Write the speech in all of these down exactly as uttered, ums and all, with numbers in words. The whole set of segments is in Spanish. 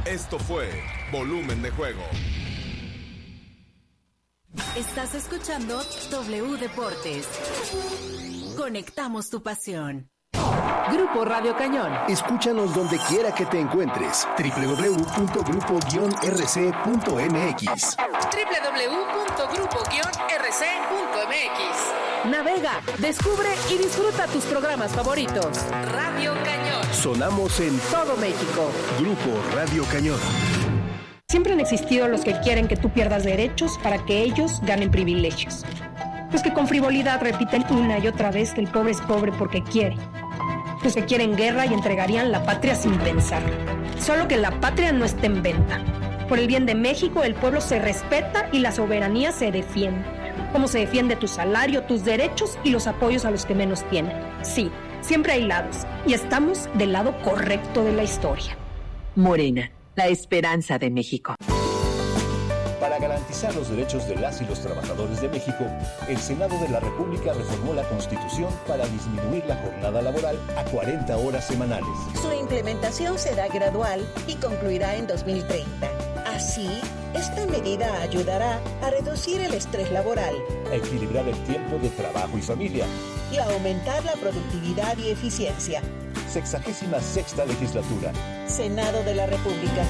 Esto fue Volumen de Juego. Estás escuchando W Deportes. Conectamos tu pasión. Grupo Radio Cañón. Escúchanos donde quiera que te encuentres. doble u doble u doble u punto grupo guion r c punto m x. doble u doble u doble u punto grupo guion r c punto m x. Navega, descubre y disfruta tus programas favoritos. Radio Cañón. Sonamos en todo México. Grupo Radio Cañón. Siempre han existido los que quieren que tú pierdas derechos para que ellos ganen privilegios. Los que con frivolidad repiten una y otra vez que el pobre es pobre porque quiere. Los que quieren guerra y entregarían la patria sin pensar. Solo que la patria no está en venta. Por el bien de México, el pueblo se respeta y la soberanía se defiende. Como se defiende tu salario, tus derechos y los apoyos a los que menos tienen. Sí, siempre hay lados. Y estamos del lado correcto de la historia. Morena, la esperanza de México. Para garantizar los derechos de las y los trabajadores de México, el Senado de la República reformó la Constitución para disminuir la jornada laboral a cuarenta horas semanales. Su implementación será gradual y concluirá en dos mil treinta. Así, esta medida ayudará a reducir el estrés laboral, a equilibrar el tiempo de trabajo y familia y a aumentar la productividad y eficiencia. Sexagésima sexta legislatura. Senado de la República.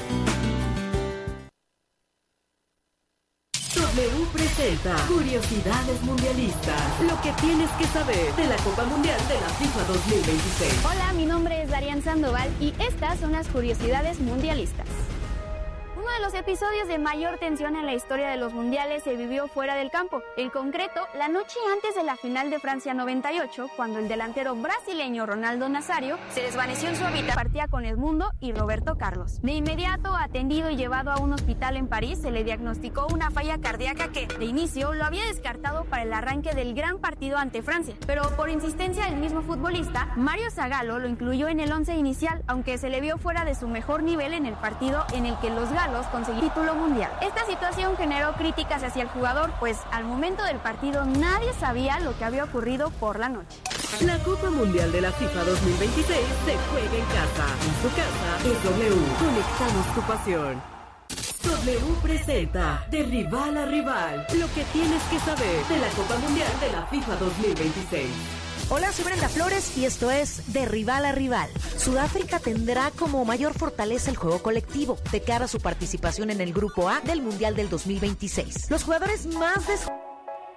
W presenta Curiosidades Mundialistas. Lo que tienes que saber de la Copa Mundial de la FIFA dos mil veintiséis. Hola, mi nombre es Darian Sandoval y estas son las Curiosidades Mundialistas. Uno de los episodios de mayor tensión en la historia de los mundiales se vivió fuera del campo. En concreto, la noche antes de la final de Francia noventa y ocho, cuando el delantero brasileño Ronaldo Nazario se desvaneció en su hábitat, partía con Edmundo y Roberto Carlos. De inmediato, atendido y llevado a un hospital en París, se le diagnosticó una falla cardíaca que, de inicio, lo había descartado para el arranque del gran partido ante Francia. Pero por insistencia del mismo futbolista, Mario Zagallo lo incluyó en el once inicial, aunque se le vio fuera de su mejor nivel en el partido en el que los galos conseguir título mundial. Esta situación generó críticas hacia el jugador, pues al momento del partido nadie sabía lo que había ocurrido por la noche. La Copa Mundial de la FIFA dos mil veintiséis se juega en casa. En su casa es W. Conectamos tu pasión. W presenta de rival a rival. Lo que tienes que saber de la Copa Mundial de la FIFA dos mil veintiséis. Hola, soy Brenda Flores y esto es De Rival a Rival. Sudáfrica tendrá como mayor fortaleza el juego colectivo de cara a su participación en el Grupo A del Mundial del dos mil veintiséis. Los jugadores más des...